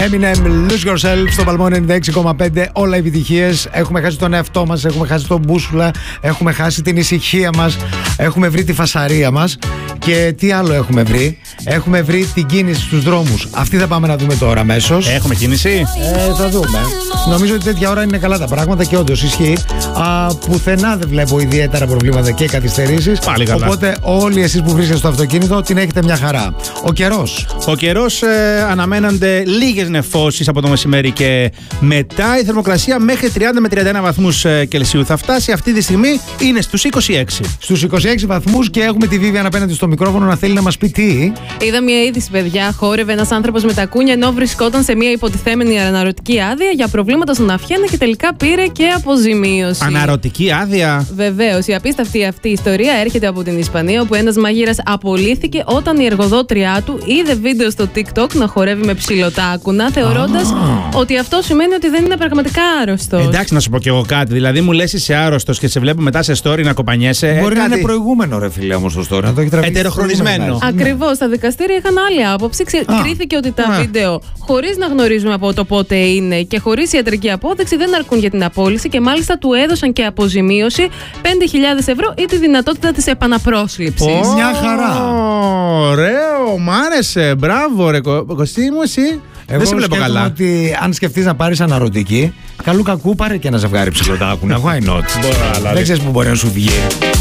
Eminem, Lose Yourself στο Παλμό 96,5. Όλα επιτυχίες. Έχουμε χάσει τον εαυτό μας, έχουμε χάσει τον μπούσουλα, έχουμε χάσει την ησυχία μας, έχουμε βρει τη φασαρία μας. Και τι άλλο έχουμε βρει? Έχουμε βρει την κίνηση στους δρόμους. Αυτή θα πάμε να δούμε τώρα αμέσως. Έχουμε κίνηση. Θα δούμε. Νομίζω ότι τέτοια ώρα είναι καλά τα πράγματα και όντως ισχύει. Πουθενά δεν βλέπω ιδιαίτερα προβλήματα και καθυστερήσεις. Πάλι καλά. Οπότε όλοι εσείς που βρίσκεστε στο αυτοκίνητο την έχετε μια χαρά. Ο καιρός. Ο καιρός, αναμένονται λίγες νεφώσεις από το μεσημέρι και μετά. Η θερμοκρασία μέχρι 30 με 31 βαθμούς Κελσίου θα φτάσει. Αυτή τη στιγμή είναι στους 26. Στους 26 βαθμούς και έχουμε τη Βίβια απέναντι στο μικρόφωνο να θέλει να μας πει τι. Είδα μια είδηση, παιδιά. Χόρευε ένας άνθρωπος με τα κούνια ενώ βρισκόταν σε μια υποτιθέμενη αναρωτική άδεια για προβλήματα στον αυχένα και τελικά πήρε και αποζημίωση. Αναρωτική άδεια. Βεβαίως, η απίστευτη αυτή ιστορία έρχεται από την Ισπανία, όπου ένας μαγείρας απολύθηκε όταν η εργοδότριά του είδε βίντεο στο TikTok να χορεύει με ψιλοτάκουνα, θεωρώντας ότι αυτό σημαίνει ότι δεν είναι πραγματικά άρρωστος. Εντάξει, να σου πω κι εγώ κάτι. Δηλαδή, μου λες είσαι άρρωστος και σε βλέπω μετά σε story να κοπανιέσαι. Μπορεί να είναι προηγούμενο, ρε φίλε, όμως το story. Να το έχει τραβήξει. Ετεροχρονισμένο. Ακριβώς. Τα δικαστήρια είχαν άλλη άποψη. Κρίθηκε ότι τα βίντεο, χωρίς να γνωρίζουμε από το πότε είναι και χωρίς ιατρική απόδειξη, δεν αρκούν για την απόλυση και μάλιστα του έδωσαν και αποζημίωση 5.000 ευρώ ή τη δυνατότητα της επαναπρόσληψης. Μια χαρά. Ωραίο, μ' άρεσε. Μπράβο, ρε Κωστή μου, εσύ. Δεν σε βλέπω καλά. Ότι αν σκεφτείς να πάρεις αναρωτική, καλού κακού πάρε και ένα ζευγάρι ψιλοτάκουνα. Why not? Δεν ξέρεις που μπορεί να σου βγει.